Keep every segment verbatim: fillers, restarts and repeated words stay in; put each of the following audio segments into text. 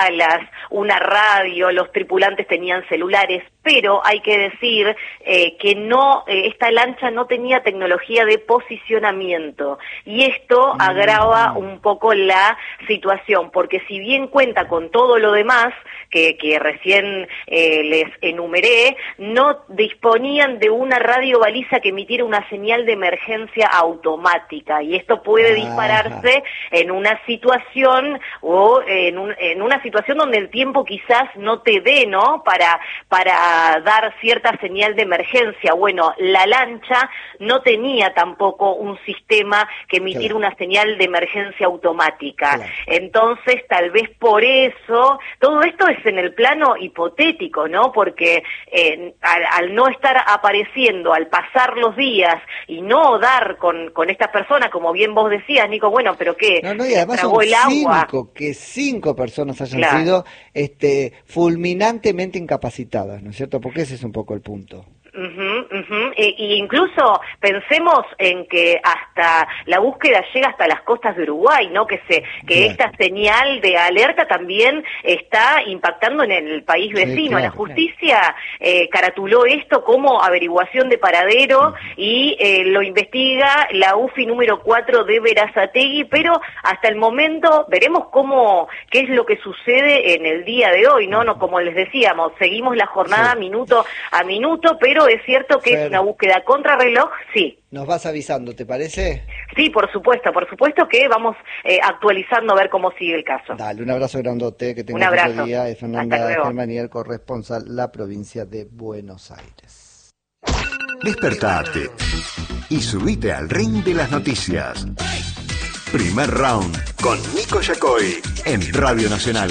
salas, una radio, los tripulantes tenían celulares, pero hay que decir eh, que no, eh, esta lancha no tenía tecnología de posicionamiento, y esto mm. agrava un poco la situación, porque si bien cuenta con todo lo demás que, que recién eh, les enumeré, no disponían de una radio baliza que emitiera una señal de emergencia automática, y esto puede dispararse en una situación o en, un, en una situación donde el tiempo quizás no te dé, ¿no?, para, para dar cierta señal de emergencia. Bueno, la lancha no tenía tampoco un sistema que emitiera claro. una señal de emergencia automática. Claro. Entonces, tal vez por eso, todo esto es en el plano hipotético, ¿no?, porque eh, al, al no estar apareciendo, al pasar los días y no dar con, con estas personas, como bien vos decías, Nico, bueno, pero ¿qué? No, no, y además son el agua. cinco, que cinco personas hayan claro. sido este, fulminantemente incapacitadas, ¿no es cierto? Porque ese es un poco el punto. Uh-huh, uh-huh. E, y incluso pensemos en que hasta la búsqueda llega hasta las costas de Uruguay, ¿no? Que se que claro. esta señal de alerta también está impactando en el país vecino. Sí, claro. La justicia eh, caratuló esto como averiguación de paradero uh-huh. y eh, lo investiga la U F I número cuatro de Berazategui, pero hasta el momento veremos cómo qué es lo que sucede en el día de hoy, ¿no? No, como les decíamos, seguimos la jornada sí. minuto a minuto, pero es cierto que Fer, es una búsqueda contrarreloj, sí. Nos vas avisando, ¿te parece? Sí, por supuesto, por supuesto que vamos eh, actualizando a ver cómo sigue el caso. Dale, un abrazo grandote, que tengas un abrazo. Otro día. Es Fernanda Germanier, corresponsal, la provincia de Buenos Aires. Despertate y subite al ring de las noticias. Primer round con Nico Yacoy en Radio Nacional.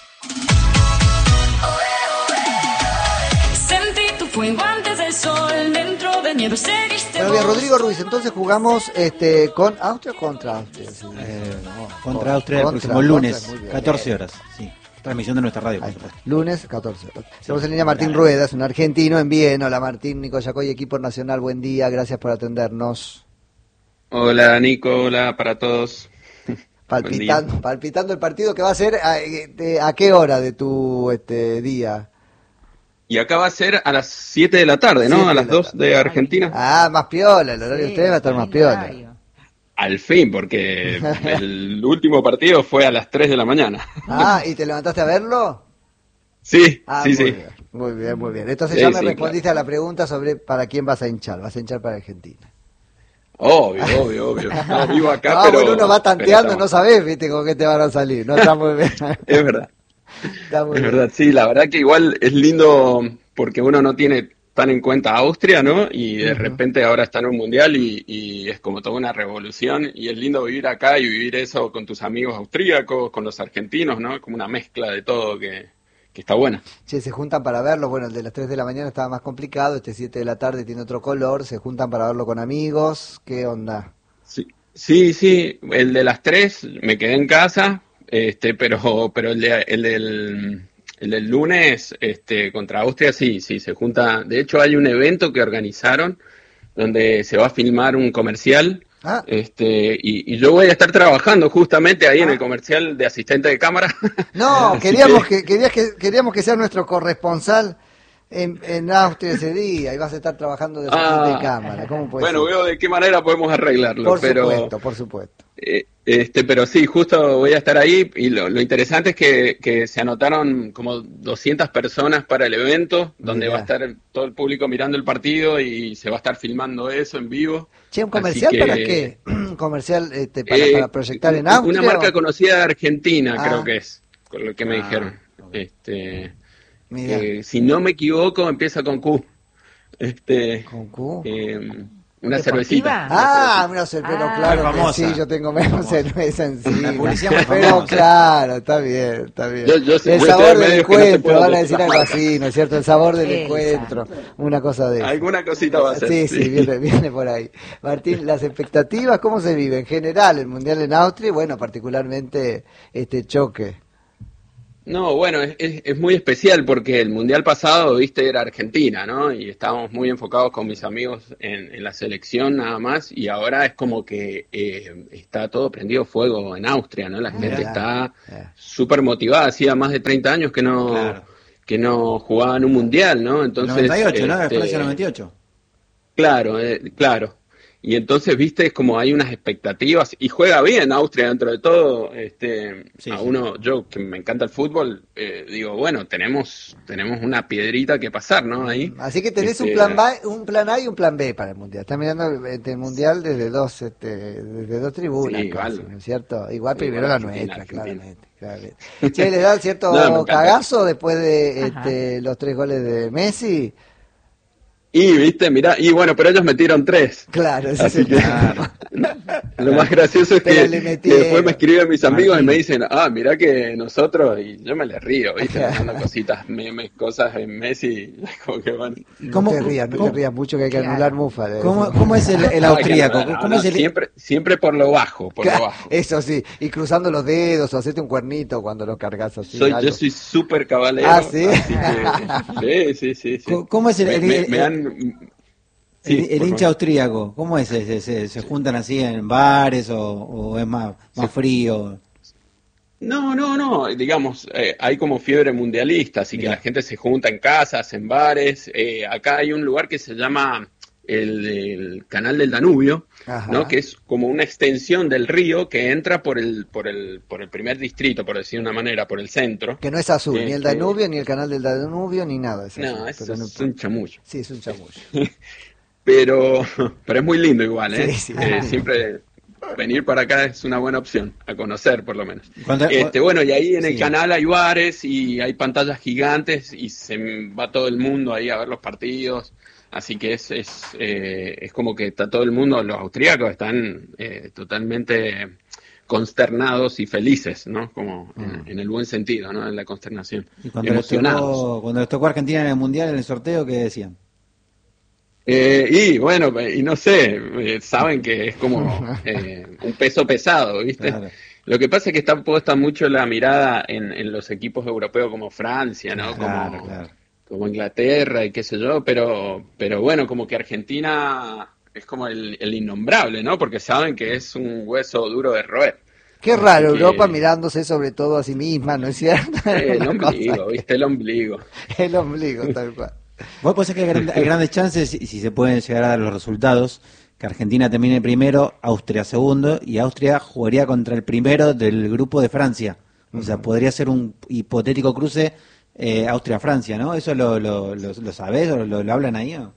Fuego antes del sol, dentro de nieve seguiste. Bueno, bien, Rodrigo Ruiz, entonces jugamos este con Austria o contra Austria. Sí, eh, no, contra Austria contra, el próximo lunes, contra, catorce horas. Sí, transmisión de nuestra radio. Lunes, catorce horas. Estamos en línea Martín Ruedas, un argentino en Viena. Hola Martín, Nico Yacoy, equipo nacional, buen día, gracias por atendernos. Hola Nico, hola para todos. Palpitando, palpitando el partido que va a ser, ¿a, de, a qué hora de tu este día? Y acá va a ser a las siete de la tarde, ¿no? A las dos de Argentina. Ah, más piola, el horario sí, de ustedes va a estar más piola. Horario. Al fin, porque el último partido fue a las tres de la mañana. Ah, ¿y te levantaste a verlo? Sí, ah, sí, muy sí. Bien, muy bien, muy bien. Entonces sí, ya me sí, respondiste claro. a la pregunta sobre para quién vas a hinchar. Vas a hinchar para Argentina. Obvio, obvio, obvio. No, vivo acá, no, pero... bueno, uno va tanteando, no sabés, viste, con qué te van a salir. No está muy bien. Es verdad. Está muy es bien. verdad, sí, la verdad que igual es lindo porque uno no tiene tan en cuenta Austria, ¿no? Y de uh-huh. repente ahora está en un mundial y, y es como toda una revolución y es lindo vivir acá y vivir eso con tus amigos austríacos, con los argentinos, ¿no? Como una mezcla de todo que, que está buena. Che, se juntan para verlo, bueno, el de las tres de la mañana estaba más complicado, este siete de la tarde tiene otro color, se juntan para verlo con amigos, ¿qué onda? Sí, sí, sí, el de las tres me quedé en casa, este, pero, pero el, de, el del... El del lunes este, contra Austria, sí, sí, se junta. De hecho, hay un evento que organizaron donde se va a filmar un comercial. Ah. Este, y, y yo voy a estar trabajando justamente ahí ah. en el comercial de asistente de cámara. No, queríamos que, que, querías que queríamos que sea nuestro corresponsal en, en Austria ese día. Y vas a estar trabajando de asistente ah. de cámara. ¿Cómo puede bueno, ser? veo de qué manera podemos arreglarlo. Por pero, supuesto, por supuesto. Eh, Este, pero sí, justo voy a estar ahí y lo, lo interesante es que, que se anotaron como doscientas personas para el evento, donde Mirá. va a estar todo el público mirando el partido y se va a estar filmando eso en vivo. Che, ¿un comercial que, para qué? ¿Un comercial este, para, eh, para proyectar en Austria? Una marca o... conocida de Argentina, ah. creo que es, con lo que me ah. dijeron. Este, eh, si no me equivoco, empieza con Q. Este, ¿Con Q? Eh, Una cervecita. Ah, una cerveza, ah, claro que sí, yo tengo menos cerveza encima. Pero claro, está bien, está bien. Yo, yo sé, el sabor del encuentro, no van a decir algo así, ¿no es cierto? El sabor del Exacto. encuentro, una cosa de eso. Alguna cosita va a ser. Sí, sí, sí viene, viene por ahí. Martín, las expectativas, ¿cómo se vive? En general, el Mundial en Austria y bueno, particularmente este choque. No, bueno, es, es, es muy especial porque el Mundial pasado, viste, era Argentina, ¿no? Y estábamos muy enfocados con mis amigos en, en la selección nada más, y ahora es como que eh, está todo prendido fuego en Austria, ¿no? La gente yeah, está yeah. súper motivada, hacía más de treinta años que no, claro. que no jugaban un Mundial, ¿no? Entonces, noventa y ocho, este, ¿no? Francia noventa y ocho. Claro, eh, claro. Y entonces, viste, es como hay unas expectativas, y juega bien Austria dentro de todo. Este, sí, a uno, sí. Yo que me encanta el fútbol, eh, digo, bueno, tenemos tenemos una piedrita que pasar, ¿no? Ahí. Así que tenés este, un plan B, un plan A y un plan B para el Mundial. Estás mirando el, el Mundial desde dos este, desde dos tribunas, sí, igual, casi, ¿no es cierto? Igual primero igual, la nuestra, claramente. claramente. Che, ¿le da cierto no, cagazo después de este, los tres goles de Messi? Y, viste, mirá, y bueno, pero ellos metieron tres. Claro, eso así que, claro. Lo más gracioso es que, que después me escriben mis amigos Martín. Y me dicen, ah, mirá que nosotros, y yo me les río, viste, mandando cositas, memes, cosas en Messi, como que van. ¿Cómo, no te rías, no ¿cómo? te rías mucho que hay que claro. anular Mufa. ¿Cómo, ¿Cómo es el, el austríaco? No, ¿Cómo no, es el... Siempre, siempre por lo bajo, por claro, lo bajo. Eso sí, y cruzando los dedos, o hacerte un cuernito cuando lo cargas así. Soy, yo soy súper caballero. Ah, ¿sí? Que, sí, sí, sí, sí. ¿Cómo es el... Me, el, me, el, me han... Sí, el, el hincha austríaco, ¿cómo es? ¿Se, se, se juntan así en bares o, o es más, más sí. frío? No, no, no, digamos, eh, hay como fiebre mundialista, así Mira. que la gente se junta en casas, en bares. Eh, acá hay un lugar que se llama el, el Canal del Danubio, Ajá. ¿no? Que es como una extensión del río que entra por el, por el, por el primer distrito, por decir de una manera, por el centro. Que no es azul, eh, ni el Danubio, que... ni el Canal del Danubio, ni nada. Es azul, no, es, es no un chamullo. Sí, es un chamullo. Pero, pero es muy lindo igual, ¿eh? Sí, sí. eh siempre venir para acá es una buena opción, a conocer por lo menos. Este, bueno, y ahí en el sí. canal hay bares y hay pantallas gigantes y se va todo el mundo ahí a ver los partidos. Así que es es, eh, es como que está todo el mundo, los austríacos están eh, totalmente consternados y felices, ¿no? Como mm. en, en el buen sentido, ¿no? En la consternación. ¿Y cuando emocionados? Les tocó, cuando les tocó Argentina en el Mundial, en el sorteo, qué decían? Eh, y bueno, y no sé, eh, saben que es como eh, un peso pesado, ¿viste? Claro. Lo que pasa es que está puesta mucho la mirada en, en los equipos europeos como Francia, ¿no? Claro, como, claro. como Inglaterra y qué sé yo, pero pero bueno, como que Argentina es como el, el innombrable, ¿no? Porque saben que es un hueso duro de roer. Qué raro, que... Europa mirándose sobre todo a sí misma, ¿no es cierto? El ombligo, que... ¿viste? El ombligo. El ombligo, tal cual. Vos pensás que hay, gran, hay grandes chances, y si se pueden llegar a dar los resultados, que Argentina termine primero, Austria segundo, y Austria jugaría contra el primero del grupo de Francia. O uh-huh. sea, podría ser un hipotético cruce eh, Austria-Francia, ¿no? ¿Eso lo, lo, lo, lo sabés o lo, lo hablan ahí? ¿O?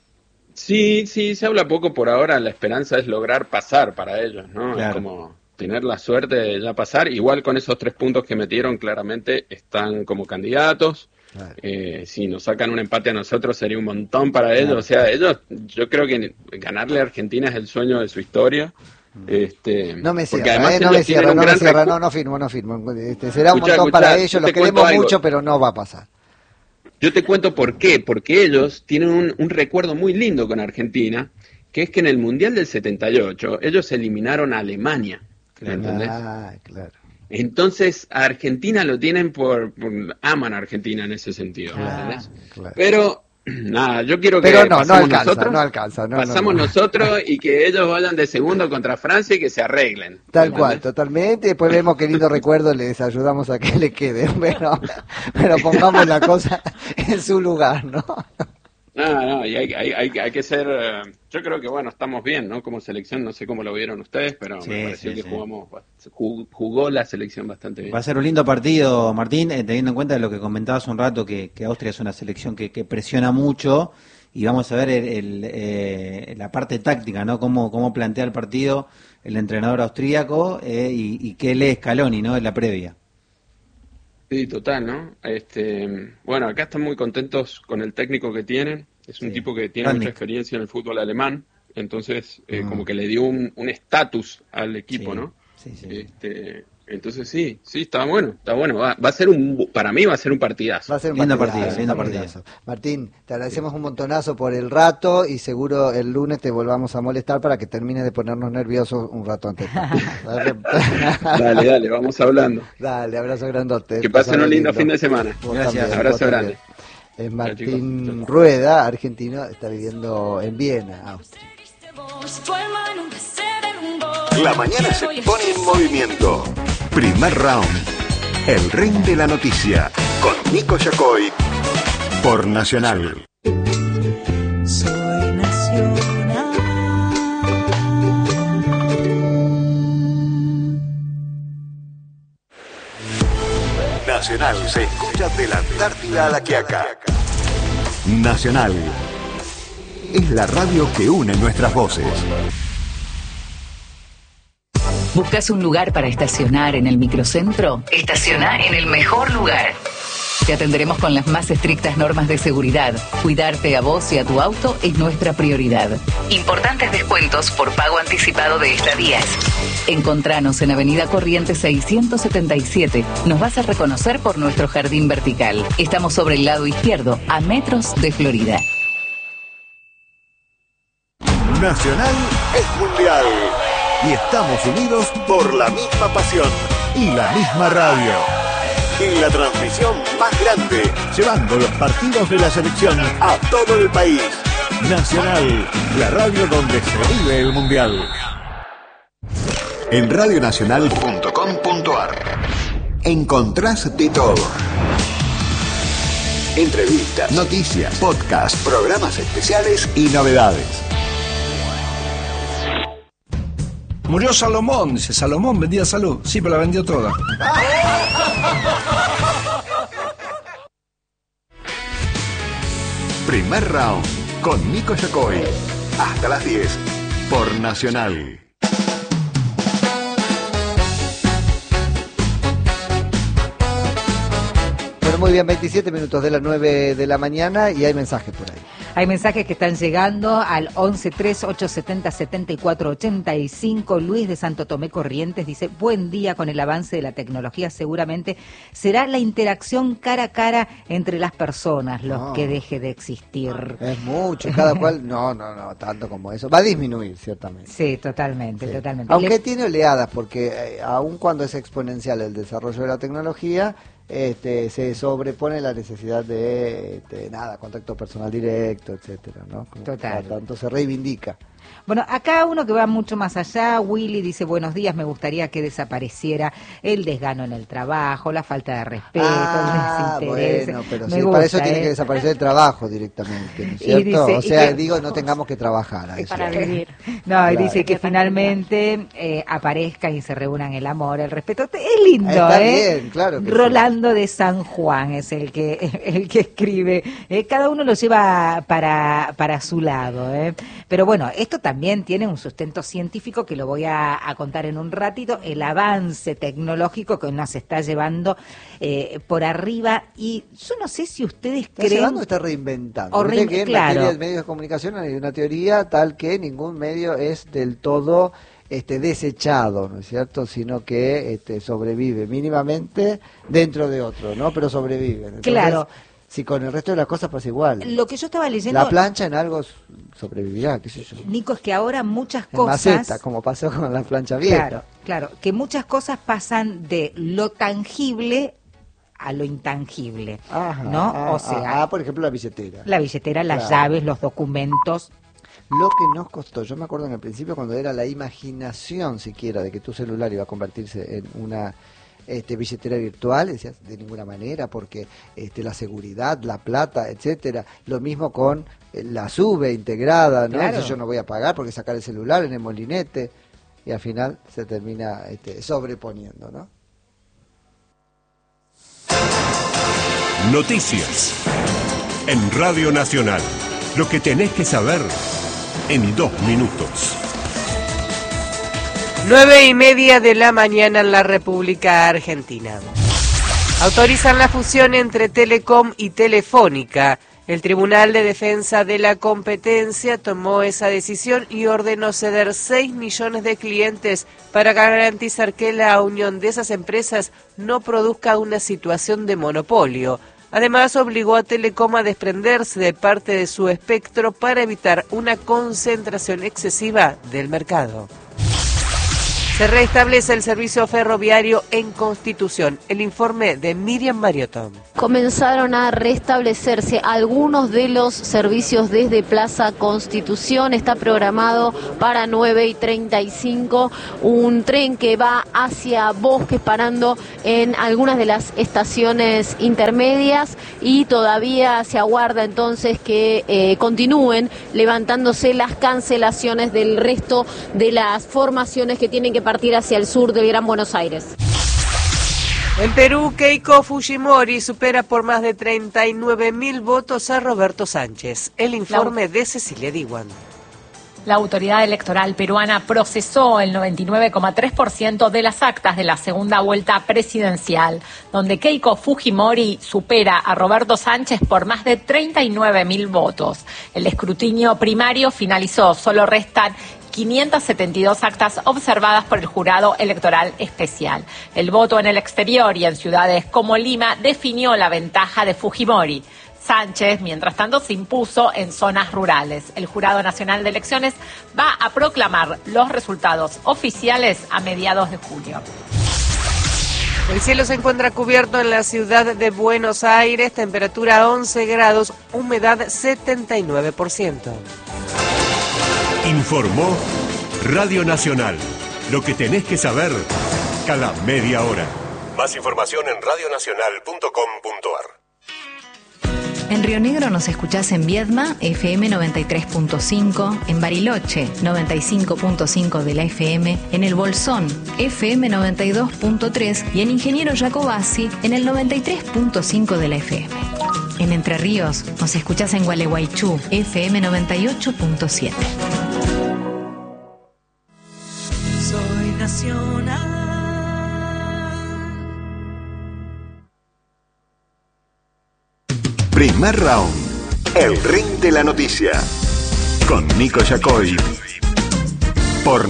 Sí, sí, se habla poco por ahora. La esperanza es lograr pasar para ellos, ¿no? Claro. Es como tener la suerte de ya pasar. Igual con esos tres puntos que metieron, claramente están como candidatos. Claro. Eh, si nos sacan un empate a nosotros sería un montón para ellos. Claro. O sea, ellos, yo creo que ganarle a Argentina es el sueño de su historia. Este, no me cierra, eh, no me cierra, no me cierra, no, no firmo, no firmo. Este, será un escucha, montón escucha, para ellos, los queremos mucho, algo. Pero no va a pasar. Yo te cuento por qué, porque ellos tienen un, un recuerdo muy lindo con Argentina, que es que en el Mundial del setenta y ocho ellos eliminaron a Alemania. ¿Me entendés? Ah, claro. Entonces a Argentina lo tienen por, por aman a Argentina en ese sentido, ¿me ah, entendés? Claro. Pero nada, yo quiero que Pero no, pasamos no alcanza, nosotros, no alcanza, no, pasamos no, no. nosotros y que ellos vayan de segundo contra Francia y que se arreglen. Tal cual, totalmente. Después vemos qué lindo recuerdo les ayudamos a que le quede, pero, pero pongamos la cosa en su lugar, ¿no? No, no, y hay, hay, hay, hay que ser, yo creo que bueno, estamos bien, ¿no? Como selección, no sé cómo lo vieron ustedes, pero sí, me pareció sí, que sí. jugamos, jugó, jugó la selección bastante bien. Va a ser un lindo partido, Martín, eh, teniendo en cuenta lo que comentabas un rato, que, que Austria es una selección que, que presiona mucho, y vamos a ver el, el, eh, la parte táctica, ¿no? Cómo, cómo plantea el partido el entrenador austríaco eh, y, y qué lee Scaloni, ¿no? En la previa. Sí, total, ¿no? Este, bueno, acá están muy contentos con el técnico que tienen. Es un sí. tipo que tiene Randic. mucha experiencia en el fútbol alemán. Entonces, eh, mm. como que le dio un estatus al equipo, sí. ¿no? Sí, sí. Este, Entonces sí, sí, está bueno, está bueno. Va, va a ser un, para mí va a ser un partidazo. Va a ser un lindo partidazo, partido, lindo partidazo. Martín, te agradecemos un montonazo por el rato y seguro el lunes te volvamos a molestar para que termines de ponernos nerviosos un rato antes. Dale, dale, vamos hablando. Dale, abrazo grandote. Que pasen un lindo, lindo fin de semana. Gracias, también, abrazo grande. Es Martín Rueda, argentino, está viviendo en Viena, Austria. La mañana se pone en movimiento. Primer round. El ring de la noticia. Con Nico Yacoy. Por Nacional. Soy nacional. Nacional se escucha de la Antártida a la Quiaca. Nacional. Es la radio que une nuestras voces. ¿Buscas un lugar para estacionar en el microcentro? Estaciona en el mejor lugar. Te atenderemos con las más estrictas normas de seguridad. Cuidarte a vos y a tu auto es nuestra prioridad. Importantes descuentos por pago anticipado de estadías. Encontranos en Avenida Corrientes seiscientos setenta y siete. Nos vas a reconocer por nuestro jardín vertical. Estamos sobre el lado izquierdo, a metros de Florida. Nacional es mundial. Y estamos unidos por la misma pasión y la misma radio. En la transmisión más grande, llevando los partidos de la selección a todo el país. Nacional, la radio donde se vive el mundial. En radionacional punto com punto a r encontrás de todo. Entrevistas, noticias, podcasts, programas especiales y novedades. Murió Salomón, dice, Salomón vendía salud. Sí, pero la vendió toda. Primer round con Nico Yacoy. Hasta las diez por Nacional. Bueno, muy bien, veintisiete minutos de las nueve de la mañana y hay mensajes por ahí. Hay mensajes que están llegando al once tres ocho setenta setenta y cuatro ochenta y cinco. Luis de Santo Tomé Corrientes dice, buen día. Con el avance de la tecnología seguramente será la interacción cara a cara entre las personas los no, que deje de existir. Es mucho, cada cual, no, no, no, tanto como eso. Va a disminuir, ciertamente. Sí, totalmente, sí. totalmente. Aunque Le... tiene oleadas, porque eh, aun cuando es exponencial el desarrollo de la tecnología, Este, se sobrepone la necesidad de, de nada, contacto personal directo, etcétera, ¿no? Como Total. Tanto se reivindica. Bueno, acá uno que va mucho más allá, Willy dice, buenos días, me gustaría que desapareciera el desgano en el trabajo, la falta de respeto, ah, el desinterés. Bueno, pero me sí, gusta, para eso ¿eh? tiene que desaparecer el trabajo directamente, ¿no es cierto? Dice, o sea, que, digo, no tengamos que trabajar a eso. Para vivir. No, claro. Y dice que finalmente eh, aparezcan y se reúnan el amor, el respeto. Es lindo, Está ¿eh? bien, claro que Rolando sí. de San Juan es el que el que escribe. Eh, cada uno lo lleva para, para su lado, ¿eh? Pero bueno, esto también tiene un sustento científico que lo voy a, a contar en un ratito, el avance tecnológico que nos está llevando eh, por arriba, y yo no sé si ustedes ¿Está creen... llevando o está reinventando? O rein... que en claro. materia de medios de comunicación hay una teoría tal que ningún medio es del todo este desechado, ¿no es cierto? Sino que este, sobrevive mínimamente dentro de otro, ¿no? Pero sobrevive. Entonces, claro. Si con el resto de las cosas pasa igual. Lo que yo estaba leyendo... La plancha en algo sobrevivirá, qué sé yo. Nico, es que ahora muchas en cosas... maceta, como pasó con la plancha vieja. Claro, claro, que muchas cosas pasan de lo tangible a lo intangible, Ajá, ¿no? Ah, o sea... Ah, por ejemplo, la billetera. La billetera, las claro. llaves, los documentos... Lo que nos costó, yo me acuerdo en el principio cuando era la imaginación siquiera de que tu celular iba a convertirse en una... Este, billetera virtual, decías, de ninguna manera, porque este, la seguridad, la plata, etcétera, lo mismo con eh, la sube integrada, ¿no? Claro. Entonces yo no voy a pagar porque sacar el celular en el molinete, y al final se termina este, sobreponiendo, ¿no? Noticias en Radio Nacional, lo que tenés que saber en dos minutos. Nueve y media de la mañana en la República Argentina. Autorizan la fusión entre Telecom y Telefónica. El Tribunal de Defensa de la Competencia tomó esa decisión y ordenó ceder seis millones de clientes para garantizar que la unión de esas empresas no produzca una situación de monopolio. Además, obligó a Telecom a desprenderse de parte de su espectro para evitar una concentración excesiva del mercado. Se restablece el servicio ferroviario en Constitución. El informe de Miriam Mariotón. Comenzaron a restablecerse algunos de los servicios desde Plaza Constitución. Está programado para nueve y treinta y cinco un tren que va hacia Bosques, parando en algunas de las estaciones intermedias, y todavía se aguarda entonces que eh, continúen levantándose las cancelaciones del resto de las formaciones que tienen que partir hacia el sur del Gran Buenos Aires. En Perú, Keiko Fujimori supera por más de treinta y nueve mil votos a Roberto Sánchez. El informe de Cecilia Diwan. La autoridad electoral peruana procesó el noventa y nueve coma tres por ciento de las actas de la segunda vuelta presidencial, donde Keiko Fujimori supera a Roberto Sánchez por más de treinta y nueve mil votos. El escrutinio primario finalizó, solo restan quinientas setenta y dos actas observadas por el jurado electoral especial. El voto en el exterior y en ciudades como Lima definió la ventaja de Fujimori. Sánchez, mientras tanto, se impuso en zonas rurales. El Jurado Nacional de Elecciones va a proclamar los resultados oficiales a mediados de julio. El cielo se encuentra cubierto en la ciudad de Buenos Aires, temperatura once grados, humedad setenta y nueve por ciento. Informó Radio Nacional. Lo que tenés que saber cada media hora. Más información en radio nacional punto com punto ar. En Río Negro nos escuchás en Viedma, F M noventa y tres punto cinco, en Bariloche, noventa y cinco punto cinco de la F M, en El Bolsón, F M noventa y dos punto tres y en Ingeniero Jacobasi, en el noventa y tres punto cinco de la F M. En Entre Ríos nos escuchás en Gualeguaychú, F M noventa y ocho punto siete. Soy nacional. Primer round. El ring de la noticia. Con Nico Yacoy